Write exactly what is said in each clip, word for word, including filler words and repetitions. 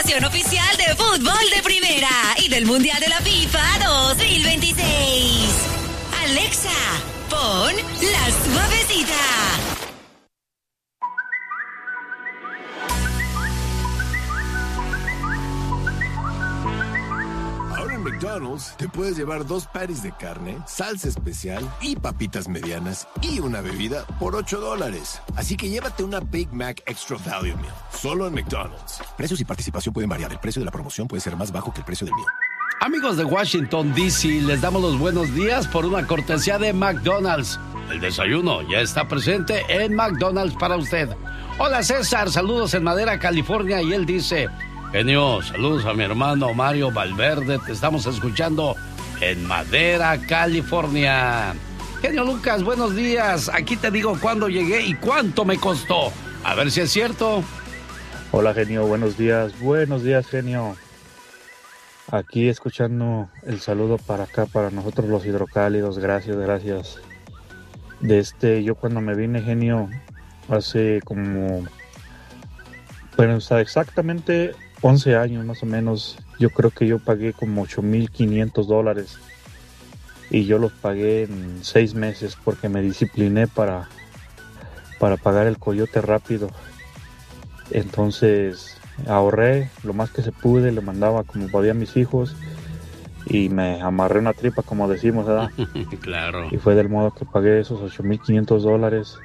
estación oficial de fútbol de primera y del Mundial de la FIFA dos mil veintiséis. Alexa, pon La Suavecita. McDonald's te puedes llevar dos patties de carne, salsa especial y papitas medianas y una bebida por ocho dólares. Así que llévate una Big Mac Extra Value Meal, solo en McDonald's. Precios y participación pueden variar. El precio de la promoción puede ser más bajo que el precio del meal. Amigos de Washington, D C, les damos los buenos días por una cortesía de McDonald's. El desayuno ya está presente en McDonald's para usted. Hola César, saludos en Madera, California, y él dice... Genio, saludos a mi hermano Mario Valverde, te estamos escuchando en Madera, California. Genio Lucas, buenos días, aquí te digo cuándo llegué y cuánto me costó. A ver si es cierto. Hola Genio, buenos días, buenos días Genio. Aquí escuchando el saludo para acá, para nosotros los hidrocálidos, gracias, gracias. De este, yo cuando me vine Genio, hace como, bueno, o sea, exactamente... once años más o menos, yo creo que yo pagué como ocho mil quinientos dólares y yo los pagué en seis meses porque me discipliné para, para pagar el coyote rápido. Entonces ahorré lo más que se pude, le mandaba como podía a mis hijos y me amarré una tripa, como decimos, ¿verdad? Claro. Y fue del modo que pagué esos ocho mil quinientos dólares.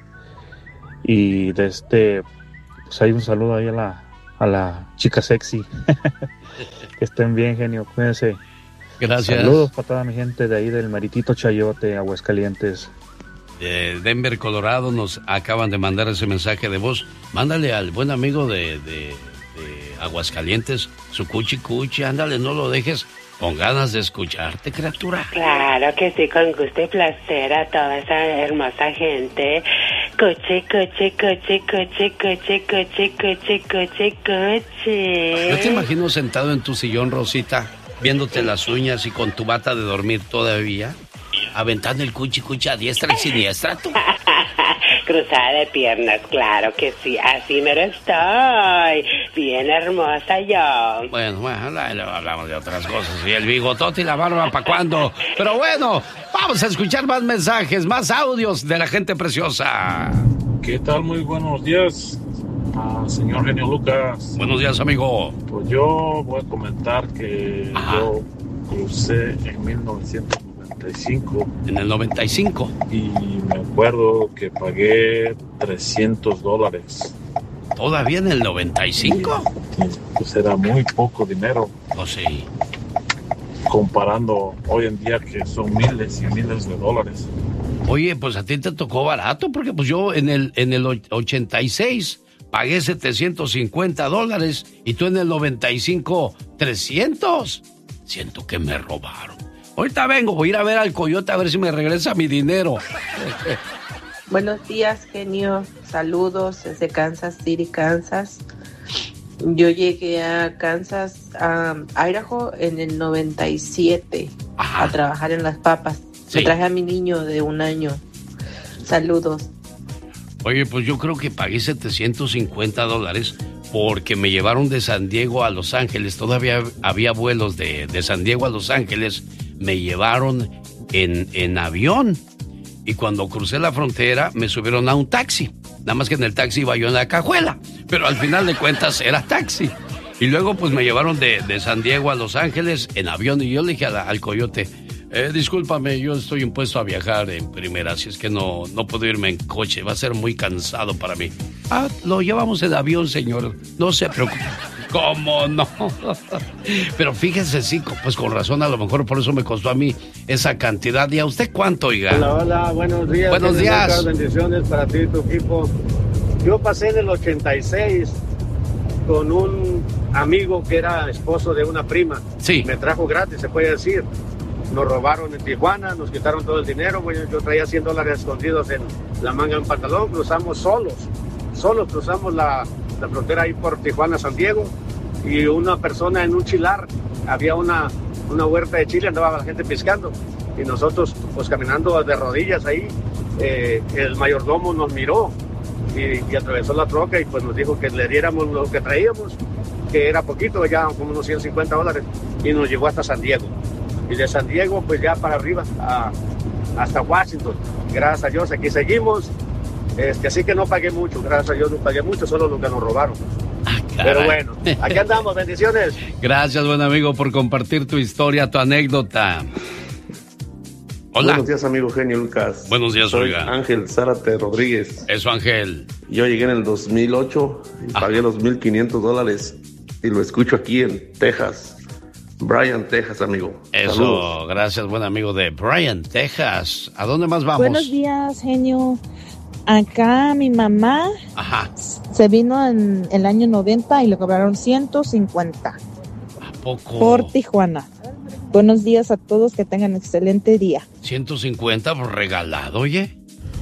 Y de este, pues hay un saludo ahí a la a la chica sexy. Que estén bien, Genio, cuídense. Gracias. Saludos para toda mi gente de ahí del Meritito Chayote, Aguascalientes. De Denver, Colorado, nos acaban de mandar ese mensaje de voz. Mándale al buen amigo de, de, de Aguascalientes su cuchi cuchi, ándale, no lo dejes con ganas de escucharte, criatura. Claro que sí, con gusto y placer a toda esa hermosa gente. Cuchi, cuchi, cuchi, cuchi, cuchi, cuchi, cuchi, cuchi, cuchi. Yo te imagino sentado en tu sillón, Rosita, viéndote las uñas y con tu bata de dormir todavía, aventando el cuchi cuchi a diestra y siniestra, tú. Cruzada de piernas, claro que sí, así mero estoy, bien hermosa yo. Bueno, bueno, hablamos de otras cosas, y el bigotote y la barba, ¿para cuándo? Pero bueno, vamos a escuchar más mensajes, más audios de la gente preciosa. ¿Qué tal? Muy buenos días, ah, señor Genio Lucas. Buenos días, amigo. Pues yo voy a comentar que Ajá. yo crucé en mil novecientos noventa y cinco. En el noventa y cinco. Y me acuerdo que pagué trescientos dólares. ¿Todavía en el noventa y cinco? Y, pues era muy poco dinero. Oh, sí. Comparando hoy en día que son miles y miles de dólares. Oye, pues a ti te tocó barato, porque pues yo en el, en el ochenta y seis pagué setecientos cincuenta dólares y tú en el noventa y cinco, trescientos. Siento que me robaron. Ahorita vengo, voy a ir a ver al coyote a ver si me regresa mi dinero. Buenos días, genio. Saludos desde Kansas City, Kansas. Yo llegué a Kansas, a Idaho, en el noventa y siete. Ajá. A trabajar en las papas. Sí. Me traje a mi niño de un año. Saludos. Oye, pues yo creo que pagué setecientos cincuenta dólares porque me llevaron de San Diego a Los Ángeles. Todavía había vuelos de, de San Diego a Los Ángeles. Me llevaron en, en avión. Y cuando crucé la frontera me subieron a un taxi. Nada más que en el taxi iba yo en la cajuela. Pero al final de cuentas era taxi. Y luego pues me llevaron de, de San Diego a Los Ángeles en avión. Y yo le dije a la, al coyote, eh, discúlpame, yo estoy impuesto a viajar en primera. Así es que no, no puedo irme en coche. Va a ser muy cansado para mí. Ah, lo llevamos en avión, señor. No se preocupe. ¿Cómo no? Pero fíjese, sí, pues con razón, a lo mejor por eso me costó a mí esa cantidad. ¿Y a usted cuánto, oiga? Hola, hola, buenos días. Buenos días. Lucas, bendiciones para ti y tu equipo. Yo pasé en el ochenta y seis con un amigo que era esposo de una prima. Sí. Me trajo gratis, se puede decir. Nos robaron en Tijuana, nos quitaron todo el dinero. Bueno, yo traía cien dólares escondidos en la manga de un pantalón. Cruzamos solos, solos cruzamos la... la frontera ahí por Tijuana, San Diego, y una persona en un chilar, había una, una huerta de chile, andaba la gente pescando, y nosotros pues caminando de rodillas ahí, eh, el mayordomo nos miró y, y atravesó la troca y pues nos dijo que le diéramos lo que traíamos, que era poquito, ya como unos ciento cincuenta dólares, y nos llegó hasta San Diego. Y de San Diego, pues ya para arriba, a, hasta Washington. Gracias a Dios, aquí seguimos. Este, así que no pagué mucho, gracias a Dios no pagué mucho, solo lo que nos robaron. Ah, pero bueno, aquí andamos, bendiciones. Gracias, buen amigo, por compartir tu historia, tu anécdota. Hola. Buenos días, amigo genio Lucas. Buenos días, Soy oiga. Ángel Zárate Rodríguez. Eso, Ángel. Yo llegué en el dos mil ocho y pagué ah. los mil quinientos dólares y lo escucho aquí en Texas. Bryan, Texas, amigo. Eso, saludos. Gracias, buen amigo de Bryan, Texas. ¿A dónde más vamos? Buenos días, genio. Acá mi mamá Ajá. se vino en el año noventa y le cobraron ciento cincuenta. ¿A poco? Por Tijuana. Buenos días a todos, que tengan excelente día. ciento cincuenta por regalado, oye.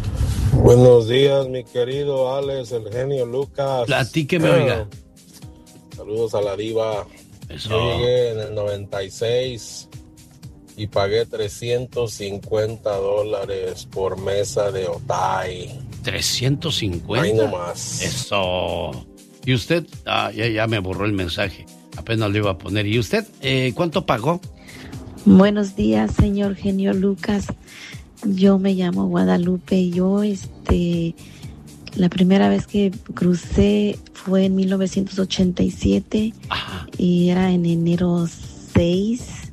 Buenos días, mi querido Alex, el genio Lucas. Platíqueme, oiga. Saludos a la diva. Eso. Yo llegué en el noventa y seis y pagué trescientos cincuenta dólares por mesa de Otay. ¿trescientos cincuenta? Ahí nomás. Eso. ¿Y usted? Ah, ya, ya me borró el mensaje. Apenas le iba a poner. ¿Y usted? Eh, ¿Cuánto pagó? Buenos días, señor genio Lucas. Yo me llamo Guadalupe. Yo, este, la primera vez que crucé fue en mil novecientos ochenta y siete. Ajá. Y era en enero seis.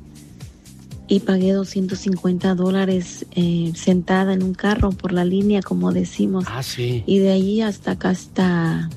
Y pagué doscientos cincuenta dólares eh, sentada en un carro por la línea, como decimos. Ah, sí. Y de allí hasta acá, hasta,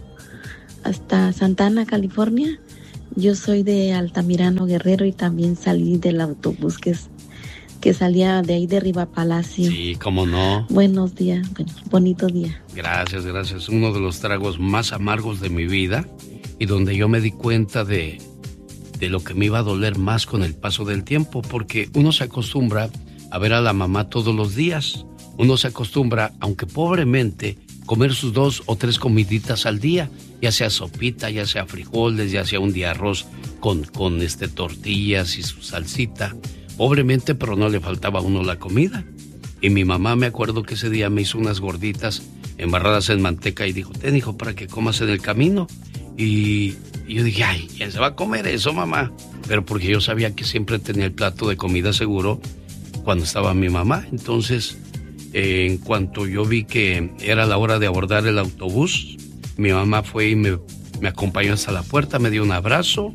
hasta Santa Ana, California. Yo soy de Altamirano, Guerrero, y también salí del autobús que, es, que salía de ahí de Riva Palacio. Sí, cómo no. Buenos días, bueno, bonito día. Gracias, gracias. Uno de los tragos más amargos de mi vida y donde yo me di cuenta de, de lo que me iba a doler más con el paso del tiempo, porque uno se acostumbra a ver a la mamá todos los días. Uno se acostumbra, aunque pobremente, comer sus dos o tres comiditas al día, ya sea sopita, ya sea frijoles, ya sea un día arroz con, con este, tortillas y su salsita. Pobremente, pero no le faltaba a uno la comida. Y mi mamá, me acuerdo que ese día me hizo unas gorditas embarradas en manteca y dijo, ten, hijo, para que comas en el camino. Y, y yo dije, ay, ¿quién se va a comer eso, mamá? Pero porque yo sabía que siempre tenía el plato de comida seguro cuando estaba mi mamá. Entonces, eh, en cuanto yo vi que era la hora de abordar el autobús, mi mamá fue y me, me acompañó hasta la puerta, me dio un abrazo.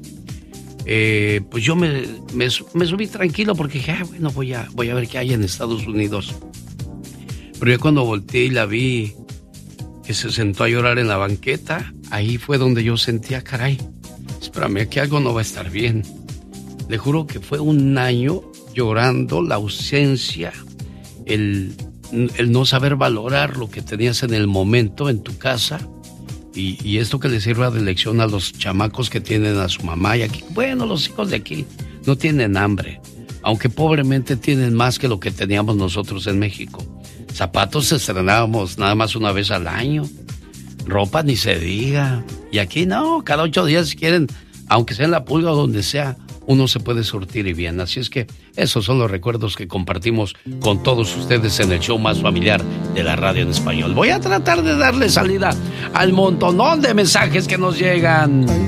Eh, pues yo me, me, me subí tranquilo porque dije, ah, bueno, voy a, voy a ver qué hay en Estados Unidos. Pero ya cuando volteé y la vi que se sentó a llorar en la banqueta, ahí fue donde yo sentía, caray, espérame, aquí algo no va a estar bien. Le juro que fue un año llorando la ausencia, el, el no saber valorar lo que tenías en el momento en tu casa. Y, y esto que le sirva de lección a los chamacos que tienen a su mamá y aquí. Bueno, los hijos de aquí no tienen hambre, aunque pobremente tienen más que lo que teníamos nosotros en México. Zapatos estrenábamos nada más una vez al año, ropa ni se diga. Y aquí no, cada ocho días si quieren, aunque sea en la pulga o donde sea, uno se puede surtir y bien. Así es que esos son los recuerdos que compartimos con todos ustedes en el show más familiar de la radio en español. Voy a tratar de darle salida al montonón de mensajes que nos llegan.